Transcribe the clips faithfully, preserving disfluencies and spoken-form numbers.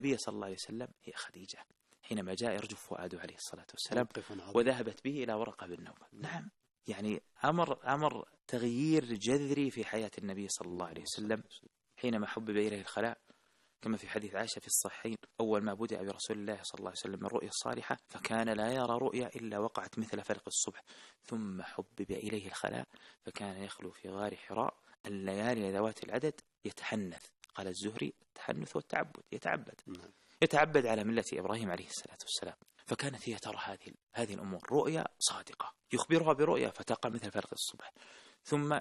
النبي صلى الله عليه وسلم هي خديجة حينما جاء يرجف فؤاده عليه الصلاة والسلام وذهبت به إلى ورقة بن نوفل. نعم، يعني أمر أمر تغيير جذري في حياة النبي صلى الله عليه وسلم حينما حبب إليه الخلاء، كما في حديث عائشة في الصحيحين: أول ما بدأ برسول الله صلى الله عليه وسلم الرؤيا الصالحة فكان لا يرى رؤيا إلا وقعت مثل فلق الصبح، ثم حبب إليه الخلاء فكان يخلو في غار حراء الليالي ذوات العدد يتحنث. قال الزهري: التحنث والتعبد، يتعبد يتعبد على ملة إبراهيم عليه الصلاة والسلام. فكانت هي ترى هذه هذه الأمور رؤيا صادقة، يخبرها برؤيا فتقع مثل فلق الصبح، ثم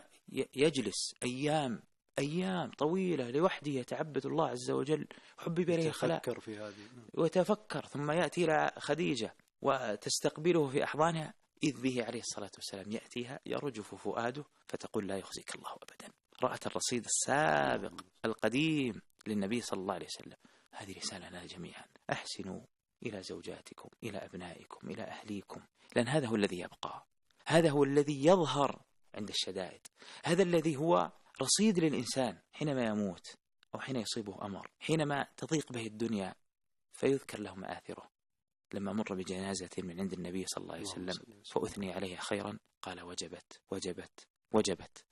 يجلس أيام أيام طويلة لوحده يتعبد الله عز وجل وحبب إليه الخلاء في هذه وتفكر، ثم يأتي إلى خديجة وتستقبله في أحضانها، إذ به عليه الصلاة والسلام يأتيها يرجف فؤاده فتقول: لا يخزيك الله أبدا. رأت الرصيد السابق القديم للنبي صلى الله عليه وسلم. هذه رسالة لنا جميعا: أحسنوا إلى زوجاتكم، إلى أبنائكم، إلى أهليكم، لأن هذا هو الذي يبقى، هذا هو الذي يظهر عند الشدائد، هذا الذي هو رصيد للإنسان حينما يموت أو حين يصيبه أمر، حينما تضيق به الدنيا فيذكر له مآثره. لما مر بجنازة من عند النبي صلى الله عليه وسلم فأثني عليها خيرا قال: وجبت وجبت وجبت.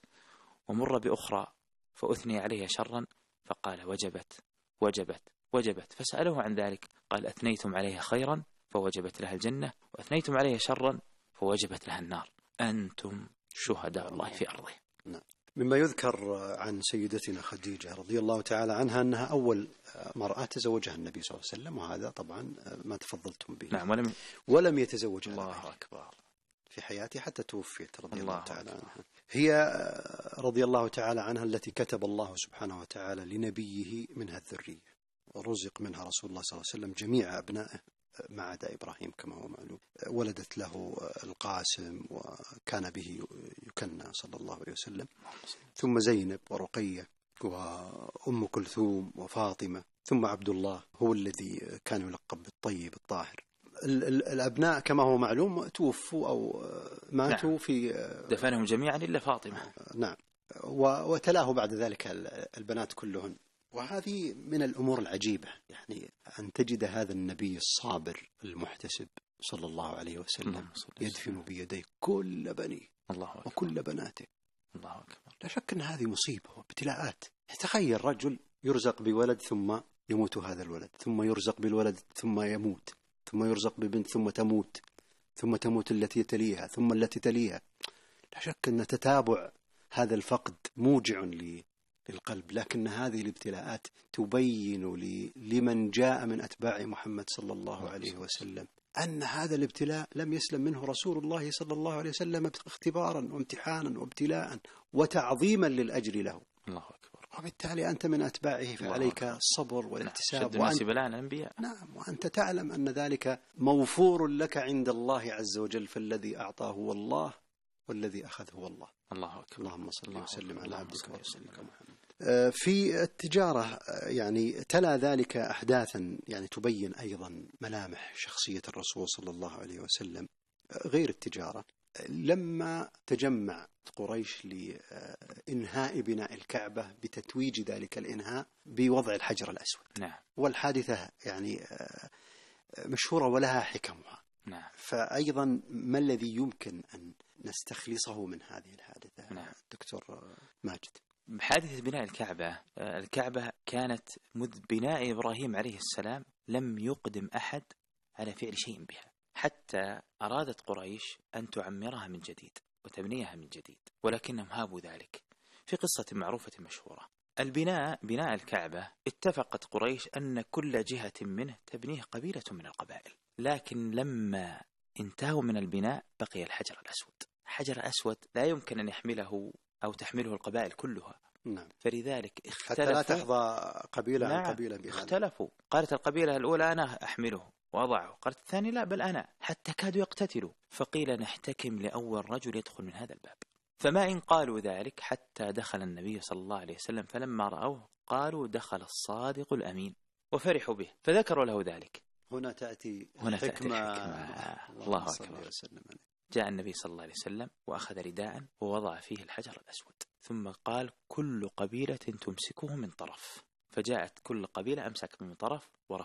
ومر بأخرى فأثني عليها شرا فقال: وجبت وجبت وجبت. فسأله عن ذلك قال: أثنيتم عليها خيرا فوجبت لها الجنة، وأثنيتم عليها شرا فوجبت لها النار، أنتم شهداء الله في أرضه. نعم. مما يذكر عن سيدتنا خديجة رضي الله تعالى عنها أنها أول مرأة تزوجها النبي صلى الله عليه وسلم، وهذا طبعا ما تفضلتم به. نعم. ولم, ولم يتزوج الله أكبر في حياته حتى توفيت رضي الله, الله تعالى عنها. هي رضي الله تعالى عنها التي كتب الله سبحانه وتعالى لنبيه منها الذرية، ورزق منها رسول الله صلى الله عليه وسلم جميع أبنائه ما عدا إبراهيم كما هو معلوم. ولدت له القاسم وكان به يكنى صلى الله عليه وسلم، ثم زينب ورقية وأم كلثوم وفاطمة، ثم عبد الله هو الذي كان يلقب بالطيب الطاهر. الأبناء كما هو معلوم توفوا أو ماتوا. نعم. في دفنهم جميعا إلا فاطمة. نعم. وتلاه بعد ذلك البنات كلهن. وهذه من الأمور العجيبة، يعني أن تجد هذا النبي الصابر المحتسب صلى الله عليه وسلم يدفن بيديه كل بنيه وكل بناته. الله أكبر. لا شك أن هذه مصيبة وابتلاءات. تخيل رجل يرزق بولد ثم يموت هذا الولد، ثم يرزق بالولد ثم يموت، ثم يرزق ببنت ثم تموت، ثم تموت التي تليها ثم التي تليها. لا شك أن تتابع هذا الفقد موجع للقلب، لكن هذه الابتلاءات تبين لمن جاء من أتباع محمد صلى الله عليه وسلم أن هذا الابتلاء لم يسلم منه رسول الله صلى الله عليه وسلم اختبارا وامتحانا وابتلاء وتعظيما للأجر له. الله أكبر. وبالتالي أنت من أتباعه فعليك الصبر والاحتساب. وأنت بلاء الأنبياء. نعم. وأنت تعلم أن ذلك موفور لك عند الله عز وجل، فالذي أعطاه هو الله والذي أخذ هو الله. الله أكبر. اللهم صل وسلم على عبدك ورسولك محمد. في التجارة يعني تلا ذلك أحداثا يعني تبين أيضا ملامح شخصية الرسول صلى الله عليه وسلم. غير التجارة، لما تجمع قريش لإنهاء بناء الكعبة بتتويج ذلك الإنهاء بوضع الحجر الأسود. نعم. والحادثة يعني مشهورة ولها حكمها. نعم. فأيضا ما الذي يمكن أن نستخلصه من هذه الحادثة؟ نعم. دكتور ماجد. حادثة بناء الكعبة، الكعبة كانت منذ بناء إبراهيم عليه السلام لم يقدم أحد على فعل شيء بها، حتى أرادت قريش أن تعمرها من جديد وتبنيها من جديد، ولكنهم هابوا ذلك. في قصة معروفة مشهورة، البناء بناء الكعبة اتفقت قريش أن كل جهة منه تبنيه قبيلة من القبائل، لكن لما انتهوا من البناء بقي الحجر الأسود. الحجر الأسود لا يمكن أن يحمله أو تحمله القبائل كلها. نعم. فلذلك اختلفوا حتى لا تحظى قبيلة نعم. عن قبيلة بهذا. اختلفوا. قالت القبيلة الأولى أنا أحمله وأضعه، قالت الثاني لا بل أنا، حتى كادوا يقتتلوا. فقيل نحتكم لأول رجل يدخل من هذا الباب. فما إن قالوا ذلك حتى دخل النبي صلى الله عليه وسلم، فلما رأوه قالوا دخل الصادق الأمين، وفرحوا به فذكروا له ذلك. هنا تأتي هنا الحكمة. الله, الله أكبر. جاء النبي صلى الله عليه وسلم وأخذ رداء ووضع فيه الحجر الأسود، ثم قال كل قبيلة تمسكه من طرف، فجاءت كل قبيلة أمسك من طرف ورفع